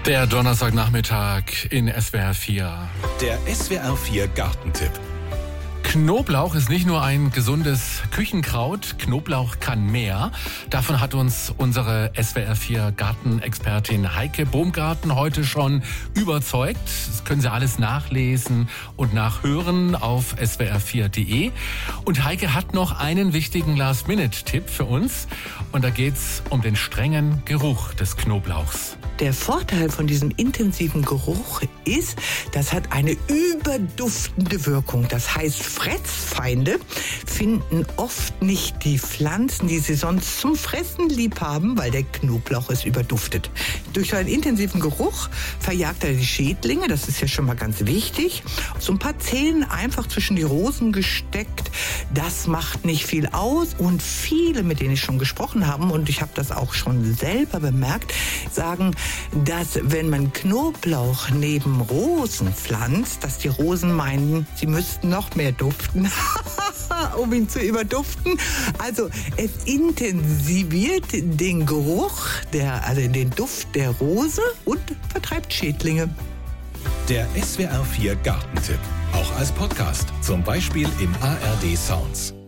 Der Donnerstagnachmittag in SWR 4. Der SWR 4 Gartentipp. Knoblauch ist nicht nur ein gesundes Küchenkraut, Knoblauch kann mehr. Davon hat uns unsere SWR 4 Gartenexpertin Heike Baumgarten heute schon überzeugt. Das können Sie alles nachlesen und nachhören auf swr4.de. Und Heike hat noch einen wichtigen Last-Minute-Tipp für uns. Und da geht's um den strengen Geruch des Knoblauchs. Der Vorteil von diesem intensiven Geruch ist, das hat eine überduftende Wirkung. Das heißt, Fressfeinde finden oft nicht die Pflanzen, die sie sonst zum Fressen lieb haben, weil der Knoblauch es überduftet. Durch seinen intensiven Geruch verjagt er die Schädlinge, das ist ja schon mal ganz wichtig. So ein paar Zehen einfach zwischen die Rosen gesteckt, das macht nicht viel aus. Und viele, mit denen ich schon gesprochen habe, und ich habe das auch schon selber bemerkt, sagen, dass wenn man Knoblauch neben Rosen pflanzt, dass die Rosen meinen, sie müssten noch mehr duften, um ihn zu überduften. Also es intensiviert den Geruch, den Duft der Rose und vertreibt Schädlinge. Der SWR 4 Gartentipp. Auch als Podcast, zum Beispiel im ARD Sounds.